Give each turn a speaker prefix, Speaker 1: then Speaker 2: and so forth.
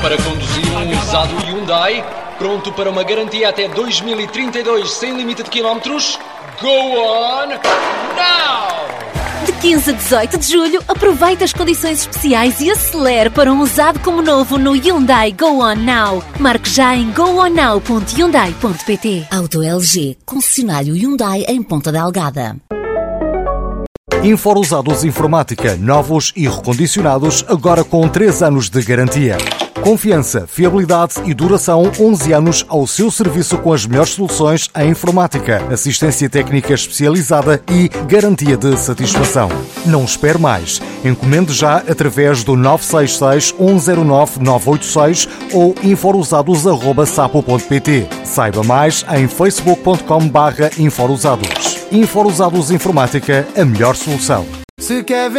Speaker 1: para conduzir um usado Hyundai, pronto para uma garantia até 2032 sem limite de quilómetros? Go on now!
Speaker 2: De 15 a 18 de julho, aproveite as condições especiais e acelere para um usado como novo no Hyundai Go On Now. Marque já em gooonnow.hyundai.pt.
Speaker 3: Auto LG, concessionário Hyundai em Ponta Delgada.
Speaker 4: Inforusados Informática, novos e recondicionados, agora com 3 anos de garantia. Confiança, fiabilidade e duração, 11 anos ao seu serviço com as melhores soluções em informática, assistência técnica especializada e garantia de satisfação. Não espere mais. Encomende já através do 966 109 986 ou inforusados@sapo.pt. Saiba mais em facebook.com/inforusados. Inforusados Informática, a melhor solução.
Speaker 5: Se quer